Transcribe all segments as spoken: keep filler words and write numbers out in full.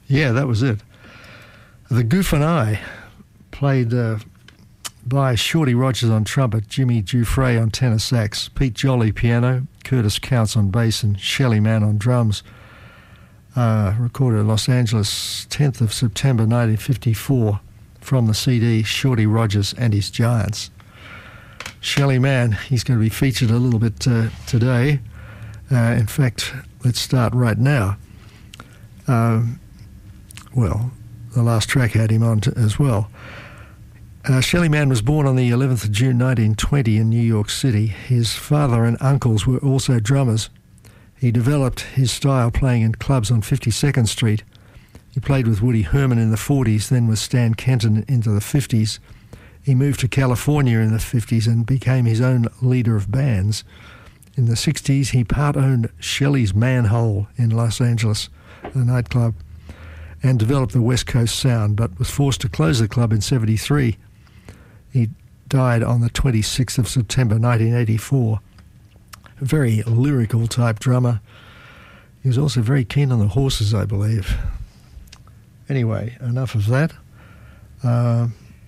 Yeah, that was it. The Goof and I, played uh, by Shorty Rogers on trumpet, Jimmy Giuffre on tenor sax, Pete Jolly piano, Curtis Counts on bass, and Shelly Manne on drums. Uh, recorded in Los Angeles, tenth of September nineteen fifty-four, from the C D Shorty Rogers and His Giants. Shelly Manne, he's going to be featured a little bit uh, today. Uh, in fact, let's start right now. Um, well, the last track had him on t- as well. Uh, Shelly Manne was born on the eleventh of June nineteen twenty in New York City. His father and uncles were also drummers. He developed his style playing in clubs on fifty-second Street. He played with Woody Herman in the forties, then with Stan Kenton into the fifties. He moved to California in the fifties and became his own leader of bands. In the sixties, he part-owned Shelley's Manhole in Los Angeles, a nightclub, and developed the West Coast sound, but was forced to close the club in seventy-three. He died on the twenty-sixth of September nineteen eighty-four. A very lyrical type drummer. He was also very keen on the horses, I believe. Anyway, enough of that. Uh,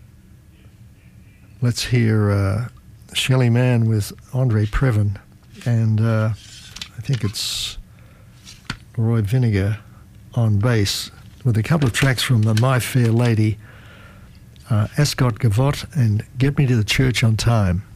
let's hear uh, Shelly Manne with Andre Previn, and uh, I think it's Roy Vinegar on bass, with a couple of tracks from the My Fair Lady, uh, Ascot Gavotte, and Get Me to the Church on Time.